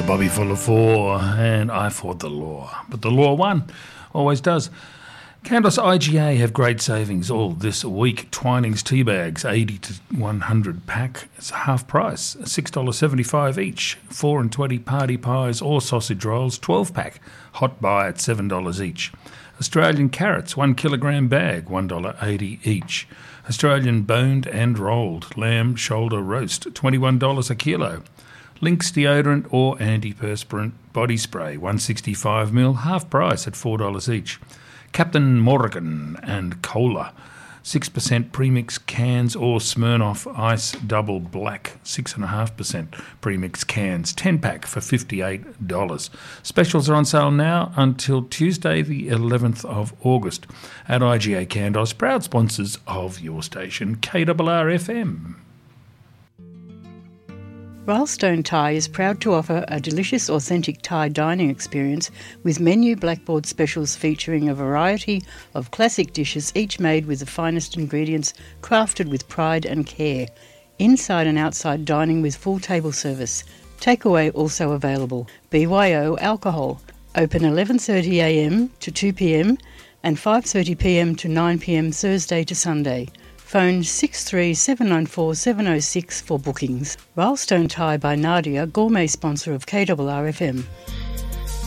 Bobby Full of Four, and I fought the law. But the law won. Always does. Candos IGA have great savings all this week. Twinings tea bags, 80 to 100 pack. It's half price, $6.75 each. 4 and 20 party pies or sausage rolls, 12 pack. Hot buy at $7 each. Australian carrots, 1 kilogram bag, $1.80 each. Australian boned and rolled lamb shoulder roast, $21 a kilo. Lynx deodorant or antiperspirant body spray, 165ml, half price at $4 each. Captain Morgan and Cola, 6% premix cans or Smirnoff Ice Double Black, 6.5% premix cans, 10-pack for $58. Specials are on sale now until Tuesday the 11th of August at IGA Candos, proud sponsors of your station, KRR-FM. Rylestone Thai is proud to offer a delicious, authentic Thai dining experience with menu blackboard specials featuring a variety of classic dishes, each made with the finest ingredients, crafted with pride and care. Inside and outside dining with full table service. Takeaway also available. BYO alcohol. Open 11:30am to 2pm and 5:30pm to 9pm Thursday to Sunday. Phone 63794 706 for bookings. Rylestone Thai by Nadia, gourmet sponsor of KRR-FM.